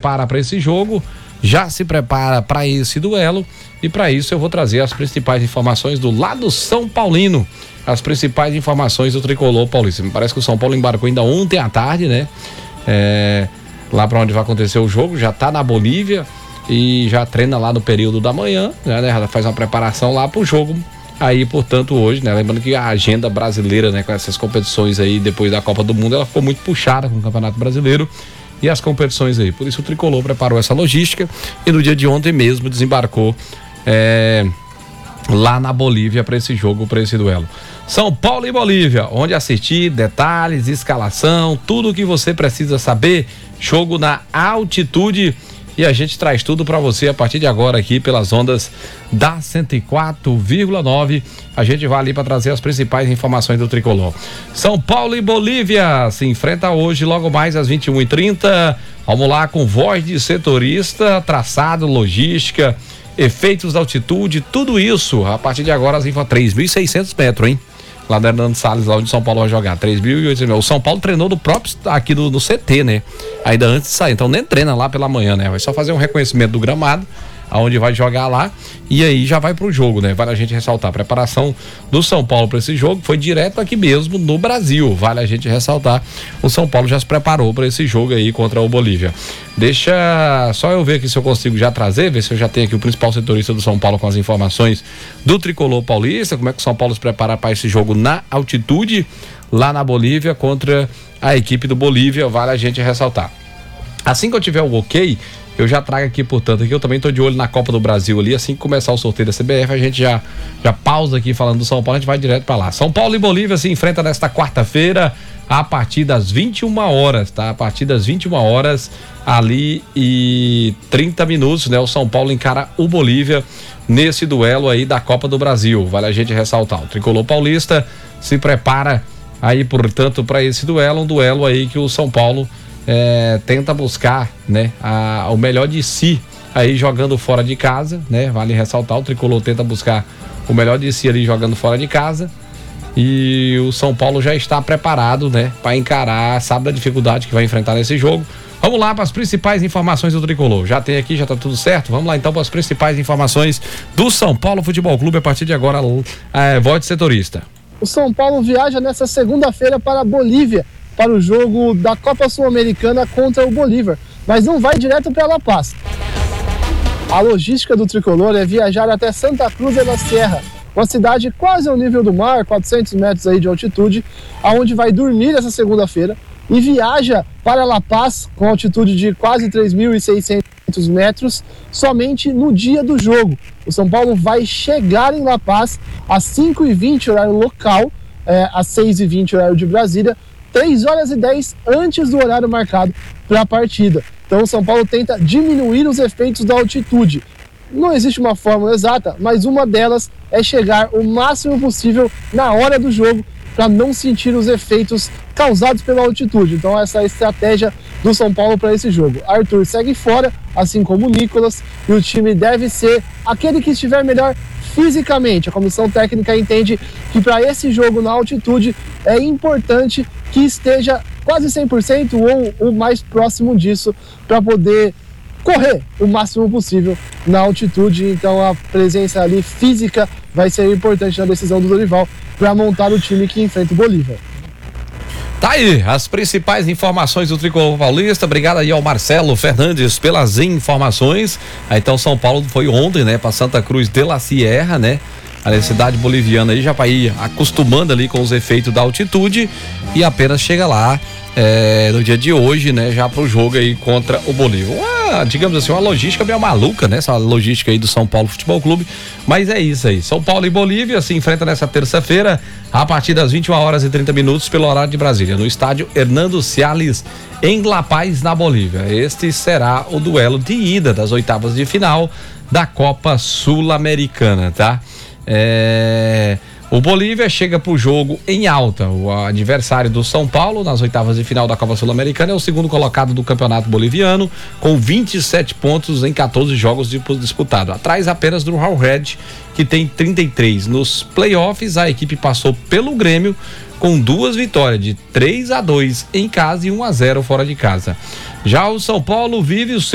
prepara para esse jogo, já se prepara para esse duelo, e para isso eu vou trazer as principais informações do lado São Paulino, as principais informações do tricolor paulista. Me parece que o São Paulo embarcou ainda ontem à tarde, né? Lá para onde vai acontecer o jogo, já tá na Bolívia e já treina lá no período da manhã, né? Já faz uma preparação lá pro jogo aí, portanto, hoje, né? Lembrando que a agenda brasileira, né, com essas competições aí depois da Copa do Mundo, ela ficou muito puxada com o Campeonato Brasileiro e as competições aí. Por isso o tricolor preparou essa logística e no dia de ontem mesmo desembarcou lá na Bolívia para esse jogo, para esse duelo. São Paulo e Bolívia, onde assistir, detalhes, escalação, tudo o que você precisa saber, jogo na altitude, e a gente traz tudo para você a partir de agora aqui pelas ondas da 104,9. A gente vai ali para trazer as principais informações do tricolor. São Paulo e Bolívia se enfrenta hoje, logo mais às 21h30. Vamos lá com voz de setorista, traçado, logística, efeitos da altitude, tudo isso a partir de agora, 3.600 metros, hein? Lá da Hernando Salles, lá onde o São Paulo vai jogar, 3.800 metros. O São Paulo treinou do próprio aqui no CT, né? Ainda antes de sair, então nem treina lá pela manhã, né? Vai só fazer um reconhecimento do gramado, aonde vai jogar lá, e aí já vai pro jogo, né? Vale a gente ressaltar, a preparação do São Paulo para esse jogo foi direto aqui mesmo no Brasil, vale a gente ressaltar, o São Paulo já se preparou para esse jogo aí contra o Bolívia. Deixa só eu ver aqui se eu consigo já trazer, ver se eu já tenho aqui o principal setorista do São Paulo com as informações do tricolor paulista, como é que o São Paulo se prepara para esse jogo na altitude, lá na Bolívia, contra a equipe do Bolívia, vale a gente ressaltar. Assim que eu tiver o ok, eu já trago aqui, portanto, aqui eu também tô de olho na Copa do Brasil ali, assim que começar o sorteio da CBF, a gente já pausa aqui falando do São Paulo, a gente vai direto para lá. São Paulo e Bolívia se enfrentam nesta quarta-feira, a partir das 21 horas, tá? A partir das 21 horas, ali e 30 minutos, né? O São Paulo encara o Bolívia nesse duelo aí da Copa do Brasil, vale a gente ressaltar. O tricolor paulista se prepara aí, portanto, para esse duelo, um duelo aí que o São Paulo tenta buscar, né, o melhor de si aí jogando fora de casa, né? Vale ressaltar, o tricolor tenta buscar o melhor de si ali jogando fora de casa, e o São Paulo já está preparado, né, para encarar, sabe da dificuldade que vai enfrentar nesse jogo. Vamos lá para as principais informações do tricolor. Já tem aqui, já tá tudo certo? Vamos lá então para as principais informações do São Paulo Futebol Clube a partir de agora, voz de setorista. O São Paulo viaja nessa segunda-feira para a Bolívia para o jogo da Copa Sul-Americana contra o Bolívar, mas não vai direto para La Paz. A logística do tricolor é viajar até Santa Cruz de la Sierra, uma cidade quase ao nível do mar, 400 metros aí de altitude, aonde vai dormir essa segunda-feira e viaja para La Paz com altitude de quase 3.600 metros somente no dia do jogo. O São Paulo vai chegar em La Paz às 5h20 horário local, às 6h20 horário de Brasília, 3h10 antes do horário marcado para a partida. Então o São Paulo tenta diminuir os efeitos da altitude. Não existe uma fórmula exata, mas uma delas é chegar o máximo possível na hora do jogo para não sentir os efeitos causados pela altitude. Então essa é a estratégia do São Paulo para esse jogo. Arthur segue fora, assim como o Nicolas, e o time deve ser aquele que estiver melhor fisicamente. A comissão técnica entende que para esse jogo na altitude é importante que esteja quase 100% ou o mais próximo disso para poder correr o máximo possível na altitude. Então a presença ali física vai ser importante na decisão do Dorival para montar o time que enfrenta o Bolívar. Tá aí, as principais informações do tricolor paulista. Obrigado aí ao Marcelo Fernandes pelas informações. Então São Paulo foi ontem, né, para Santa Cruz de la Sierra, né? A cidade boliviana aí já vai ir acostumando ali com os efeitos da altitude e apenas chega lá no dia de hoje, né, já pro jogo aí contra o Bolívia. Digamos assim, uma logística meio maluca, né, essa logística aí do São Paulo Futebol Clube, mas é isso aí. São Paulo e Bolívia se enfrentam nessa terça-feira a partir das 21h30 pelo horário de Brasília, no estádio Hernando Salles, em La Paz, na Bolívia. Este será o duelo de ida das oitavas de final da Copa Sul-Americana, tá? O Bolívia chega pro jogo em alta. O adversário do São Paulo nas oitavas de final da Copa Sul-Americana é o segundo colocado do Campeonato Boliviano, com 27 pontos em 14 jogos disputados, atrás apenas do Real Red, que tem 33. Nos playoffs, a equipe passou pelo Grêmio com 2 vitórias, de 3-2 em casa e 1-0 fora de casa. Já o São Paulo vive o seu